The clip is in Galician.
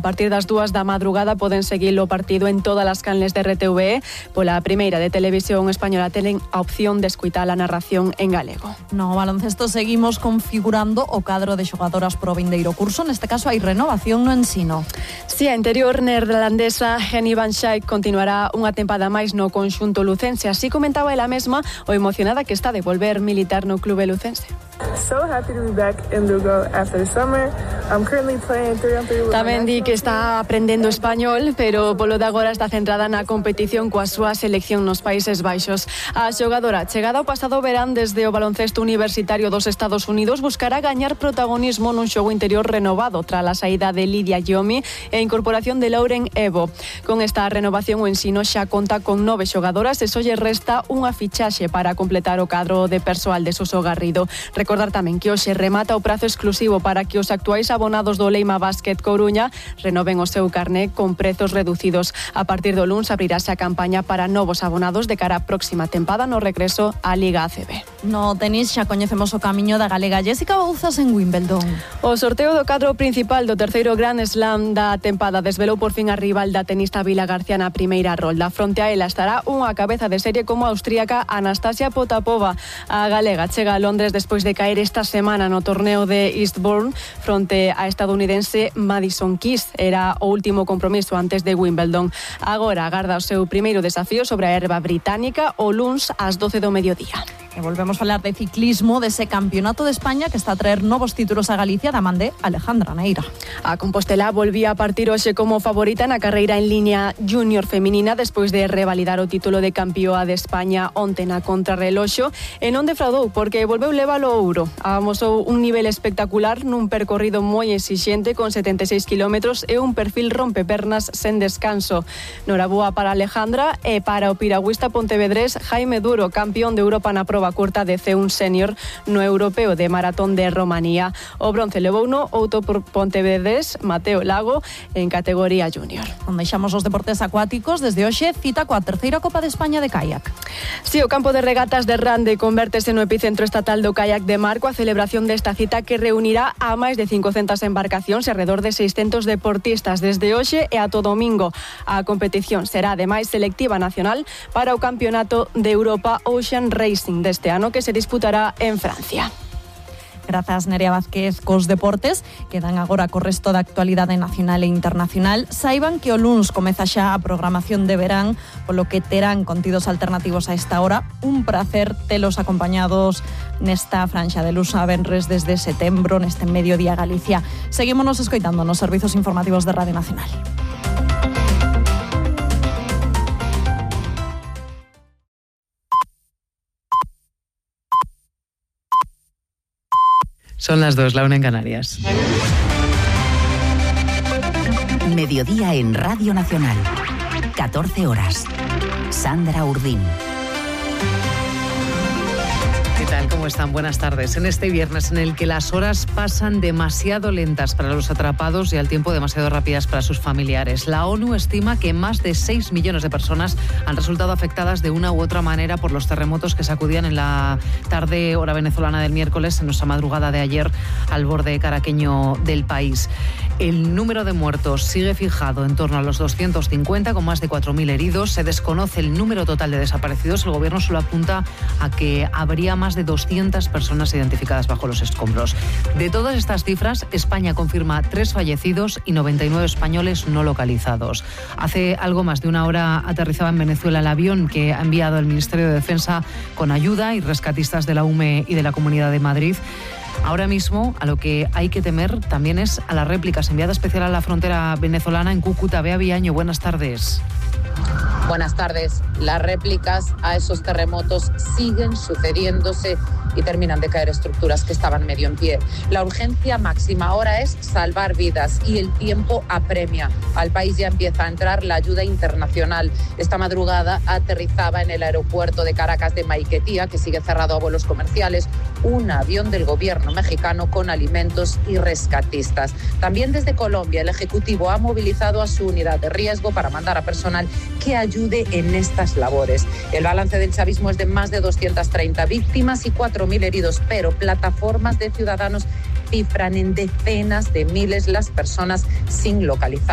partir das 2 da madrugada poden seguir o partido en todas as canles de RTVE. Pola primeira de Televisión Española tenen a opción de escuitar a narración en galego. No baloncesto seguimos configurando o cadro de xogadoras pro vindeiro curso. Neste caso hai renovación no ensino. Si a interior neerlandesa Henny Van Schaik continuará unha tempada máis no conxunto lucense. Así comentaba ela mesma o emocionada que está de volver militar no clube lucense. So happy to be back in Lugo after the summer. I'm currently playing 3-on-3 with Tamén di que está aprendendo español, pero polo de agora está centrada na competición coa súa selección nos Países Baixos. A xogadora, chegada o pasado verán desde o baloncesto universitario dos Estados Unidos, buscará gañar protagonismo nun xogo interior renovado tras a saída de Lidia Yomi e a incorporación de Lauren Evo. Con esta renovación o ensino xa conta con 9 xogadoras e só lle resta unha fichaxe para completar o cadro de persoal de Suso Garrido. Recordar tamén que hoxe remata o prazo exclusivo para que os actuais abonados do Leima Basket Coruña renoven o seu carné con prezos reducidos. A partir do luns abrirase a campaña para novos abonados de cara á próxima tempada no regreso á Liga ACB. No tenis xa coñecemos o camiño da galega Jessica Bouzas en Wimbledon. O sorteo do cadro principal do terceiro Grand Slam da tempada desvelou por fin a rival da tenista vilagarcía na primeira rolda. Fronte a ela estará unha cabeza de serie como a austríaca Anastasia Potapova. A galega chega a Londres despois de caer esta semana no torneo de Eastbourne fronte a estadounidense Madison Keys. Era o último compromiso antes de Wimbledon. Agora agarda o seu primeiro desafío sobre a herba británica o luns ás 12 do mediodía. E volvemos a falar de ciclismo, dese campeonato de España que está a traer novos títulos a Galicia da man de Alejandra Neira. A Compostela volvía a partir hoxe como favorita na carreira en línea junior feminina despois de revalidar o título de campioa de España onte na contrarreloxo e non defraudou porque volveu levar o ouro. Amosou un nivel espectacular nun percorrido moi exixente con 76 kilómetros e un perfil rompepernas sen descanso. Noraboa para Alejandra e para o piragüista pontevedrés Jaime Duro, campeón de Europa na proba curta de C1 Senior no Europeo de Maratón de Romanía. O bronce levouno outro pontevedrés Mateo Lago en categoría junior. Onde deixamos os deportes acuáticos, desde hoxe cita coa terceira Copa de España de Kayak. Si, o campo de regatas de Rande convértese no epicentro estatal do kayak de mar coa celebración desta cita que reunirá a máis de 500 embarcacións e alrededor de 600 deportistas desde hoxe e ata o domingo. A competición será ademais selectiva nacional para o Campeonato de Europa Ocean Racing deste ano que se disputará en Francia. Grazas, Nerea Vázquez, cos deportes. Quedan agora co resto da actualidade nacional e internacional. Saiban que o luns comeza xa a programación de verán, polo que terán contidos alternativos a esta hora. Un prazer telos acompañados nesta franxa de luz a venres desde setembro, neste Mediodía Galicia. Seguímonos escoitando nos servizos informativos de Radio Nacional. Son las 2, la 1 en Canarias. Mediodía en Radio Nacional. 14 horas. Sandra Urdín. ¿Qué tal? ¿Cómo están? Buenas tardes. En este viernes en el que las horas pasan demasiado lentas para los atrapados y al tiempo demasiado rápidas para sus familiares. La ONU estima que más de 6 millones de personas han resultado afectadas de una u otra manera por los terremotos que sacudían en la tarde hora venezolana del miércoles, en nuestra madrugada de ayer, al borde caraqueño del país. El número de muertos sigue fijado en torno a los 250, con más de 4.000 heridos. Se desconoce el número total de desaparecidos. El gobierno solo apunta a que habría más de 200 personas identificadas bajo los escombros. De todas estas cifras, España confirma 3 fallecidos y 99 españoles no localizados. Hace algo más de una hora aterrizaba en Venezuela el avión que ha enviado el Ministerio de Defensa con ayuda y rescatistas de la UME y de la Comunidad de Madrid. Ahora mismo, a lo que hay que temer también es a las réplicas. Enviada especial a la frontera venezolana en Cúcuta, Bea Villaño, buenas tardes. Buenas tardes. Las réplicas a esos terremotos siguen sucediéndose y terminan de caer estructuras que estaban medio en pie. La urgencia máxima ahora es salvar vidas y el tiempo apremia. Al país ya empieza a entrar la ayuda internacional. Esta madrugada aterrizaba en el aeropuerto de Caracas de Maiquetía, que sigue cerrado a vuelos comerciales, un avión del gobierno mexicano con alimentos y rescatistas. También desde Colombia, el Ejecutivo ha movilizado a su unidad de riesgo para mandar a personal que ayude en estas labores. El balance del chavismo es de más de 230 víctimas y 4.000 heridos, pero plataformas de ciudadanos cifran en decenas de miles las personas sin localizar.